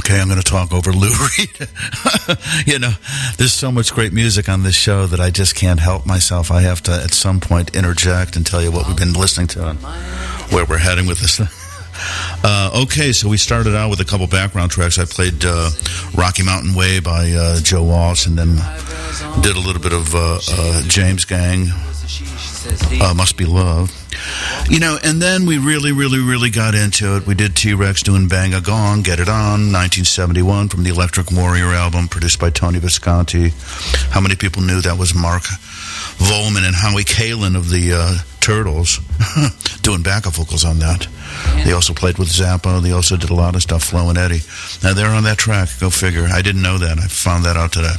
Okay, I'm going to talk over Lou Reed. You know, there's so much great music on this show that I just can't help myself. I have to, at some point, interject and tell you what we've been listening to and where we're heading with this thing. Okay, so we started out with a couple background tracks. I played Rocky Mountain Way by Joe Walsh, and then did a little bit of James Gang, Must Be Love. You know, and then we really got into it. We did T-Rex doing Bang a Gong, Get It On, 1971 from the Electric Warrior album, produced by Tony Visconti. How many people knew that was Mark Volman and Howie Kalin of the Turtles doing backup vocals on that? They also played with Zappa. They also did a lot of stuff, Flo and Eddie. Now, they're on that track. Go figure. I didn't know that. I found that out today.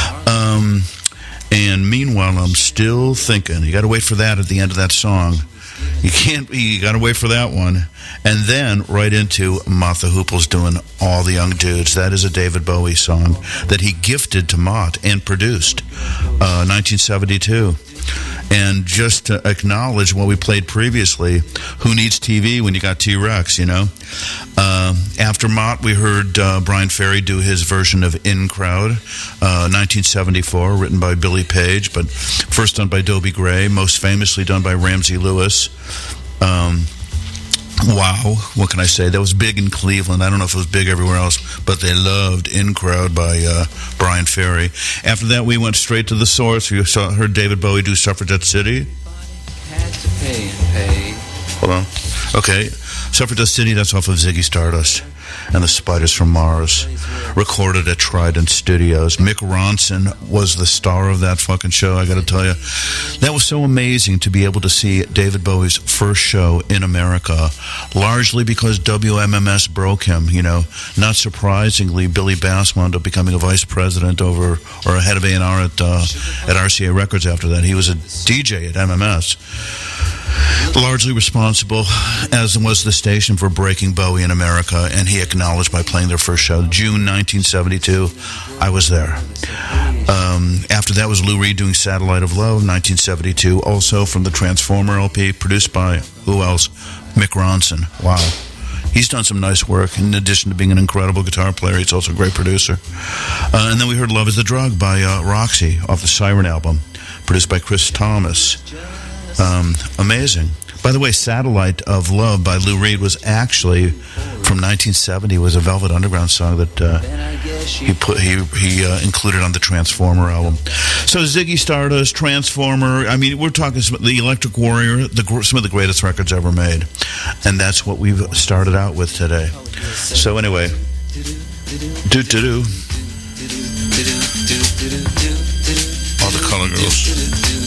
And meanwhile, I'm still thinking. You got to wait for that at the end of that song. You got to wait for that one. And then right into Mott the Hooples doing All the Young Dudes. That is a David Bowie song that he gifted to Mott and produced, 1972. And just to acknowledge what we played previously, who needs TV when you got T-Rex, you know? After Mott, we heard Brian Ferry do his version of In Crowd, 1974, written by Billy Page, but first done by Dobie Gray, most famously done by Ramsey Lewis. Wow, what can I say? That was big in Cleveland. I don't know if it was big everywhere else, but they loved In Crowd by Brian Ferry. After that, we went straight to the source. You heard David Bowie do Suffragette City. Had to pay and pay. Hold on. Okay, Suffragette City, that's off of Ziggy Stardust and the Spiders from Mars, recorded at Trident Studios. Mick Ronson was the star of that fucking show, I gotta tell you. That was so amazing to be able to see David Bowie's first show in America, largely because WMMS broke him, you know. Not surprisingly, Billy Bass wound up becoming a vice president or a head of A&R at RCA Records after that. He was a DJ at MMS. Largely responsible, as was the station, for breaking Bowie in America, and he acknowledged by playing their first show, June 1972. I was there. After that was Lou Reed doing Satellite of Love, 1972, also from the Transformer LP, produced by, who else? Mick Ronson. Wow. He's done some nice work. In addition to being an incredible guitar player, he's also a great producer. And then we heard Love is the Drug by Roxy off the Siren album, produced by Chris Thomas. Amazing. By the way, Satellite of Love by Lou Reed was actually from 1970. It was a Velvet Underground song that he included on the Transformer album. So Ziggy Stardust, Transformer. I mean, we're talking the Electric Warrior, some of the greatest records ever made, and that's what we've started out with today. So anyway, all the Color Girls.